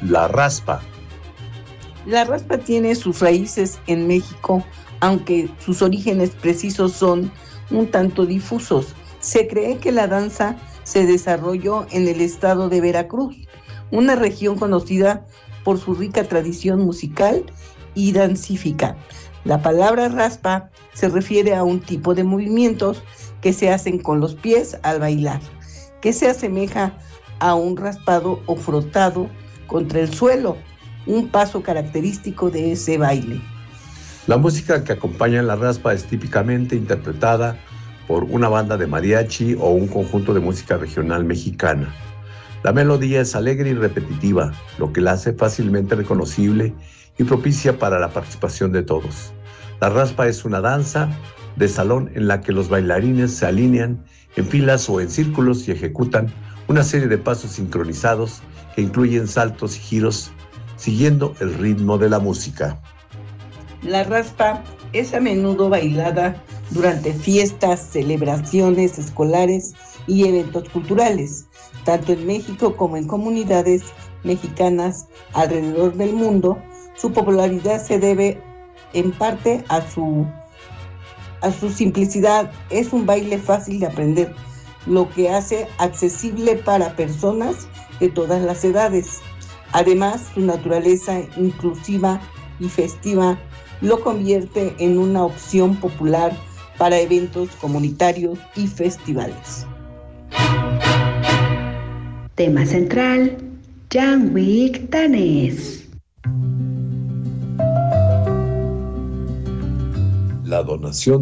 la raspa. La raspa tiene sus raíces en México, aunque sus orígenes precisos son un tanto difusos. Se cree que la danza se desarrolló en el estado de Veracruz, una región conocida por su rica tradición musical y dancífica. La palabra raspa se refiere a un tipo de movimientos que se hacen con los pies al bailar, que se asemeja a un raspado o frotado contra el suelo, un paso característico de ese baile. La música que acompaña la raspa es típicamente interpretada por una banda de mariachi o un conjunto de música regional mexicana. La melodía es alegre y repetitiva, lo que la hace fácilmente reconocible y propicia para la participación de todos. La raspa es una danza de salón en la que los bailarines se alinean en filas o en círculos y ejecutan una serie de pasos sincronizados que incluyen saltos y giros siguiendo el ritmo de la música. La raspa es a menudo bailada durante fiestas, celebraciones escolares y eventos culturales, tanto en México como en comunidades mexicanas alrededor del mundo. Su popularidad se debe en parte a su simplicidad. Es un baile fácil de aprender, lo que hace accesible para personas de todas las edades. Además, su naturaleza inclusiva y festiva lo convierte en una opción popular para eventos comunitarios y festivales. Tema central, Janwick danés. La donación